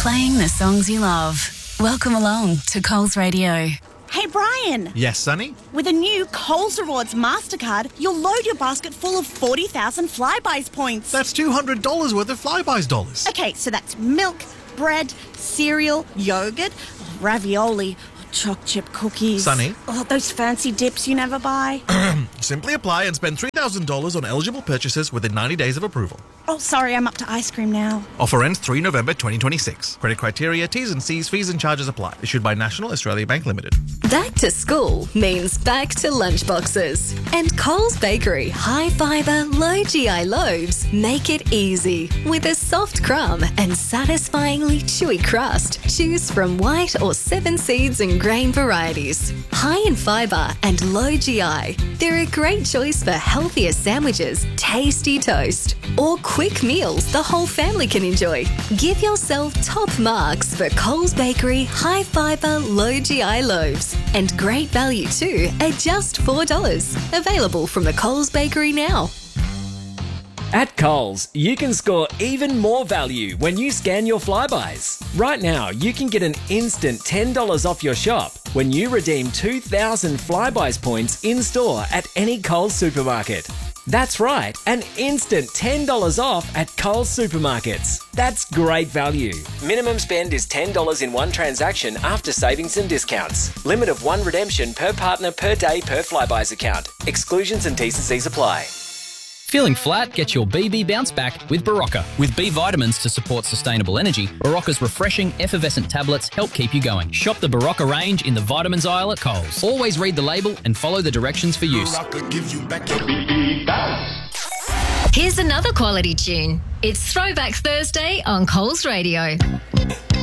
playing the songs you love. Welcome along to Coles Radio. Hey, Brian. Yes, Sonny? With a new Coles Rewards MasterCard, you'll load your basket full of 40,000 Flybuys points. That's $200 worth of Flybuys dollars. Okay, so that's milk, bread, cereal, yogurt, ravioli, choc chip cookies. Sonny? Oh, those fancy dips you never buy. Simply apply and spend $3,000 on eligible purchases within 90 days of approval. Oh, sorry, I'm up to ice cream now. Offer ends 3 November 2026. Credit criteria, T's and C's, fees and charges apply. Issued by National Australia Bank Limited. Back to school means back to lunchboxes. And Coles Bakery high fibre, low GI loaves make it easy. With a soft crumb and satisfyingly chewy crust, choose from white or 7 seeds and grain varieties. High in fibre and low GI, they're a great choice for healthier sandwiches, tasty toast, or quick meals the whole family can enjoy. Give yourself top marks for Coles Bakery high fibre, low GI loaves. And great value too at just $4. Available from the Coles Bakery now. At Coles, you can score even more value when you scan your Flybuys. Right now, you can get an instant $10 off your shop when you redeem 2,000 Flybuys points in-store at any Coles supermarket. That's right, an instant $10 off at Coles supermarkets. That's great value. Minimum spend is $10 in one transaction after savings and discounts. Limit of 1 redemption per partner per day per Flybuys account. Exclusions and T's and C's apply. Feeling flat? Get your BB bounce back with Barocca. With B vitamins to support sustainable energy, Barocca's refreshing, effervescent tablets help keep you going. Shop the Barocca range in the vitamins aisle at Coles. Always read the label and follow the directions for use. Barocca gives you back your BB bounce. Here's another quality tune. It's Throwback Thursday on Coles Radio.